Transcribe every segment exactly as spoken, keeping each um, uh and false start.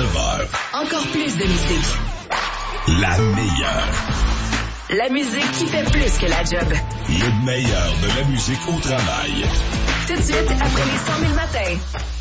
neuf heures. Encore plus de musique. La meilleure. La musique qui fait plus que la job. Le meilleur de la musique au travail. Tout de suite, après les cent mille matins.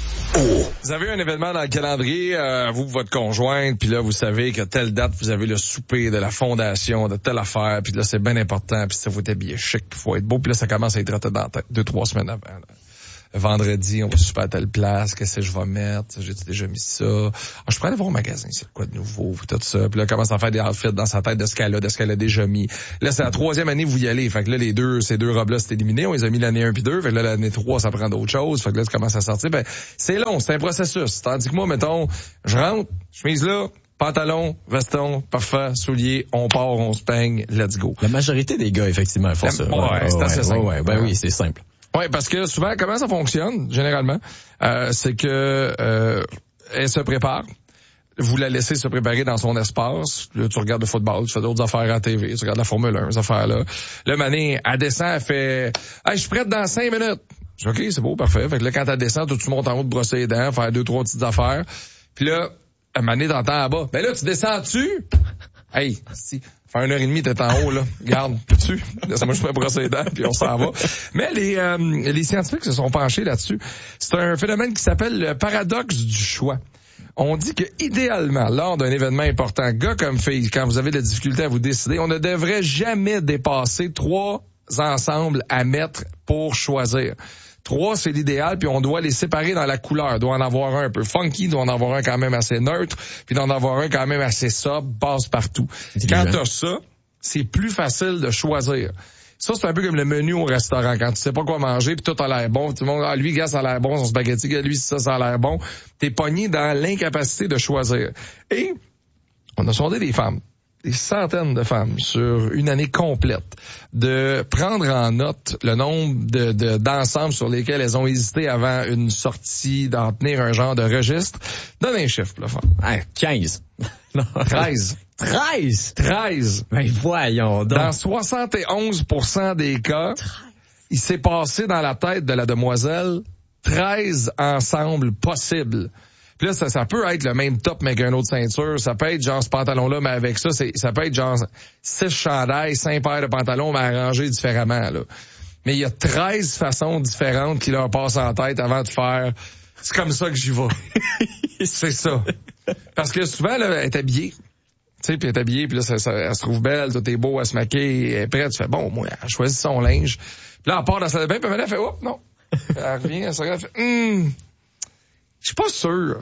Oh. Vous avez un événement dans le calendrier, euh, vous, votre conjointe, puis là, vous savez qu'à telle date, vous avez le souper de la fondation, de telle affaire, puis là, c'est bien important, puis ça faut être habillé chic, puis faut être beau, puis là, ça commence à être raté dans la tête deux, trois semaines avant. Là. Vendredi, on va souper à telle place, qu'est-ce que je vais mettre, j'ai déjà mis ça. Ah, je pourrais aller voir au magasin, c'est quoi de nouveau, tout ça. Puis là, commence à faire des outfits dans sa tête de ce qu'elle a, de ce qu'elle a déjà mis. Là, c'est la troisième année vous y allez. Fait que là, les deux, ces deux robes-là, c'est éliminé. On les a mis l'année un puis deux. Fait que là, l'année trois, ça prend d'autres choses. Fait que là, ça commence à sortir. Ben, c'est long, c'est un processus. Tandis que moi, mettons, je rentre, chemise là, pantalon, veston, parfait, souliers, on part, on se peigne, let's go. La majorité des gars, effectivement, font ça. Ouais, ouais, c'est assez ouais, simple. Ouais, ben oui, c'est simple. Oui, parce que souvent, comment ça fonctionne, généralement, euh, c'est que euh, elle se prépare, vous la laissez se préparer dans son espace, là, tu regardes le football, tu fais d'autres affaires à la T V, tu regardes la Formule un, ces affaires-là. Là, Mané, elle descend, elle fait « Hey, je suis prête dans cinq minutes! » Je dis « OK, c'est beau, parfait. » Fait que là, quand elle descend, toi, tu montes en haut de brosser les dents, faire deux, trois petites affaires. Puis là, Mané, t'entends en bas. « Ben là, tu descends-tu? » Hey, si, faire une heure et demie, t'es en haut, là. Garde, peux-tu? Laisse-moi, je me brosser les dents, puis on s'en va. Mais les, euh, les scientifiques se sont penchés là-dessus. C'est un phénomène qui s'appelle le paradoxe du choix. On dit que, idéalement, lors d'un événement important, gars comme filles, quand vous avez de la difficulté à vous décider, on ne devrait jamais dépasser trois ensembles à mettre pour choisir. Trois, c'est l'idéal, puis on doit les séparer dans la couleur. Il doit en avoir un un peu funky, il doit en avoir un quand même assez neutre, puis il doit en avoir un quand même assez sobre, passe partout. Quand t'as ça, c'est plus facile de choisir. Ça, c'est un peu comme le menu au restaurant. Quand tu sais pas quoi manger, puis tout a l'air bon. Tout le monde, ah, lui, gars, ça a l'air bon, son spaghetti, lui, ça, ça a l'air bon. T'es pogné dans l'incapacité de choisir. Et on a sondé des femmes, des centaines de femmes sur une année complète, de prendre en note le nombre de, de d'ensembles sur lesquels elles ont hésité avant une sortie, d'en tenir un genre de registre. Donne un chiffre, là, femme. Ah, quinze. Non. treize. treize? treize. Ben voyons donc. Dans soixante et onze pour cent des cas, il s'est passé dans la tête de la demoiselle treize ensembles possibles. Puis là, ça, ça peut être le même top, mais avec une autre ceinture. Ça peut être genre ce pantalon-là, mais avec ça, c'est, ça peut être genre six chandails, cinq paires de pantalons, mais arrangés différemment, là. Mais il y a treize façons différentes qui leur passent en tête avant de faire « c'est comme ça que j'y vais ». C'est ça. Parce que souvent, là, elle est habillée. Tu sais, puis elle est habillée, puis là, ça, ça, elle se trouve belle, tout est beau, elle se maquille, elle est prête. Tu fais « bon, moi, elle choisit son linge ». Puis là, elle part dans la salle de bain, puis elle fait « oh, non ». Elle revient, elle se regarde, elle fait « hum ». Je suis pas sûr.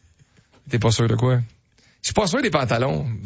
T'es pas sûr de quoi? Je suis pas sûr des pantalons. Euh,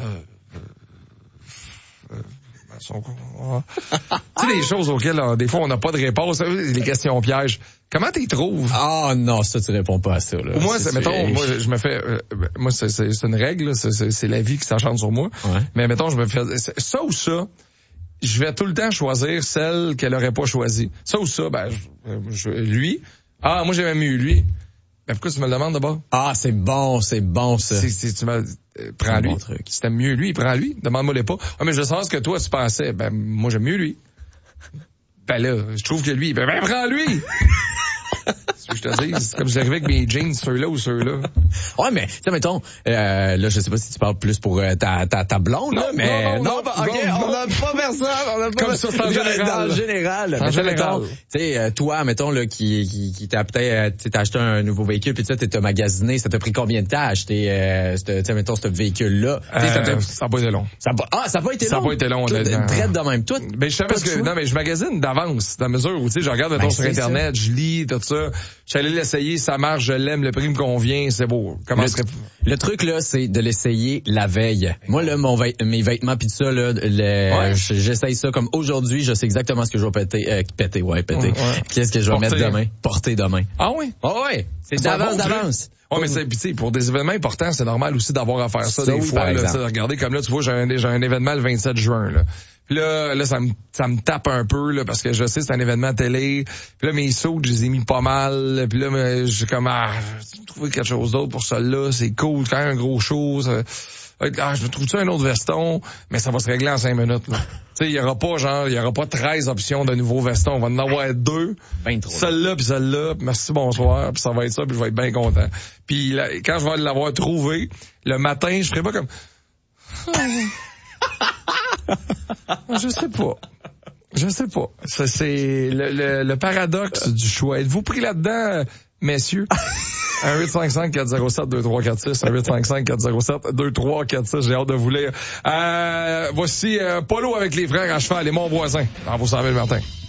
euh, euh, sont... tu sais, des choses auxquelles, là, des fois, on n'a pas de réponse. Les questions pièges. Comment t'y trouves? Ah oh, non, ça, tu réponds pas à ça. Là. Pour moi, c'est, c'est mettons, moi, je me fais... Euh, moi, c'est, c'est, c'est une règle. C'est, c'est, c'est la vie qui s'enchante sur moi. Ouais. Mais mettons, je me fais... Ça ou ça, je vais tout le temps choisir celle qu'elle aurait pas choisie. Ça ou ça, ben, je, je, lui... Ah, moi, j'ai même eu lui. Ben, pourquoi tu me le demandes d'abord? Ah, c'est bon, c'est bon, ça. Si, si tu me, euh, prends lui. Bon truc. Si t'aimes mieux lui, prends lui. Demande-moi les pas. Ah, mais je sais ce que toi, tu pensais. Ben, moi, j'aime mieux lui. Ben là, je trouve que lui, ben, ben prends lui! C'est ce que je te dis. C'est comme si j'arrivais avec mes jeans, ceux-là ou ceux-là. Ouais, mais, tu mettons, euh, là, je sais pas si tu parles plus pour euh, ta, ta, ta blonde, non, là, mais... Non, non, non, non, bah, OK, non, on n'a pas personne, on n'a pas... Comme ça, c'est en général. En général. En mais général. Tu sais, euh, toi, mettons, là, qui, qui, qui t'a peut-être, tu t'as acheté un nouveau véhicule, puis tu t'as magasiné, ça t'a pris combien de temps à acheter, euh, tu sais, mettons, ce véhicule-là? Euh, ça n'a pas été long. Ça a, ah, ça n'a pas été long? Ça n'a pas été long, honnêtement. Traite de même, tout. Ben, je sais parce que, non, mais je magasine d'avance, dans la mesure où, tu sais, je regarde, mettons, ben, sur Internet, ça. Je lis, tout ça. Je suis allé l'essayer, ça marche, je l'aime, le prix me convient, c'est beau. Comment le, serait... le truc, là, c'est de l'essayer la veille. Moi, là, mon vêt, mes vêtements pis tout ça, là, le, ouais. j'essaye ça comme aujourd'hui, je sais exactement ce que je vais péter, euh, péter, ouais, péter. Ouais. Qu'est-ce que je vais Porter. mettre demain? Porter demain. Ah oui? Ah oh, ouais. C'est d'avance, d'avance. Ouais, mais c'est, pis tu sais, pour des événements importants, c'est normal aussi d'avoir à faire ça, ça des oui, fois, là, regardez, comme là, tu vois, j'ai un, j'ai un événement le vingt-sept juin, là. Puis là, là, ça me, ça me tape un peu, là, parce que je sais, c'est un événement télé. Puis là, mes sauts, je les ai mis pas mal. Puis là, j'ai comme, ah, j'ai trouvé quelque chose d'autre pour ça là. C'est cool, quand même un gros show. Ça... Ah, je me trouve-tu un autre veston, mais ça va se régler en cinq minutes, là. Tu sais, il y aura pas, genre, il y aura pas treize options de nouveaux vestons. On va en avoir deux. Celle-là, puis celle-là, puis merci, bonsoir, puis ça va être ça, puis je vais être bien content. Puis là, quand je vais l'avoir trouvé, le matin, je ferai pas comme... je sais pas. Je sais pas. Ça, c'est le, le, le paradoxe du choix. Êtes-vous pris là-dedans, messieurs? un huit cinq cinq quatre zéro sept deux trois quatre six, un huit cinq cinq quatre zéro sept deux trois quatre six, j'ai hâte de vous lire. Euh, voici euh, Polo avec les frères à cheval et mon voisin dans vos cent mille Martin.